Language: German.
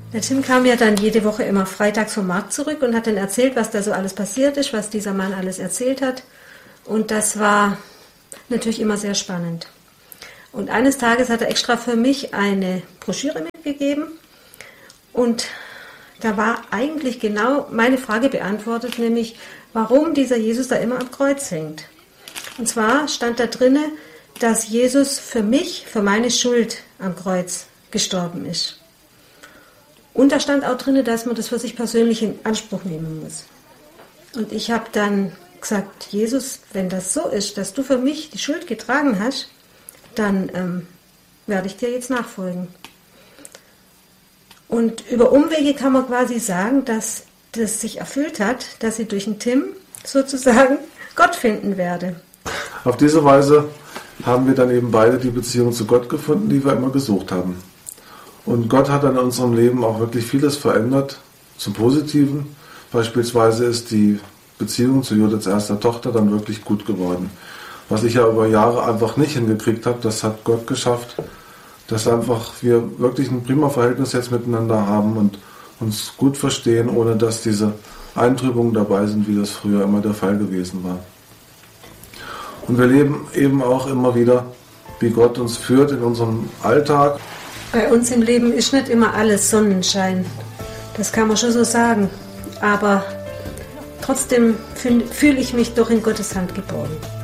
Der Tim kam ja dann jede Woche immer freitags vom Markt zurück und hat dann erzählt, was da so alles passiert ist, was dieser Mann alles erzählt hat. Und das war natürlich immer sehr spannend. Und eines Tages hat er extra für mich eine Broschüre mitgegeben und da war eigentlich genau meine Frage beantwortet, nämlich warum dieser Jesus da immer am Kreuz hängt. Und zwar stand da drinne, dass Jesus für mich, für meine Schuld am Kreuz gestorben ist. Und da stand auch drinne, dass man das für sich persönlich in Anspruch nehmen muss. Und ich habe dann gesagt, Jesus, wenn das so ist, dass du für mich die Schuld getragen hast, dann werde ich dir jetzt nachfolgen. Und über Umwege kann man quasi sagen, dass das sich erfüllt hat, dass ich durch den Tim sozusagen Gott finden werde. Auf diese Weise haben wir dann eben beide die Beziehung zu Gott gefunden, die wir immer gesucht haben. Und Gott hat in unserem Leben auch wirklich vieles verändert, zum Positiven. Beispielsweise ist die Beziehung zu Judiths erster Tochter dann wirklich gut geworden. Was ich ja über Jahre einfach nicht hingekriegt habe, das hat Gott geschafft, dass einfach wir wirklich ein prima Verhältnis jetzt miteinander haben und uns gut verstehen, ohne dass diese Eintrübungen dabei sind, wie das früher immer der Fall gewesen war. Und wir leben eben auch immer wieder, wie Gott uns führt in unserem Alltag. Bei uns im Leben ist nicht immer alles Sonnenschein. Das kann man schon so sagen. Aber trotzdem fühle ich mich doch in Gottes Hand geborgen.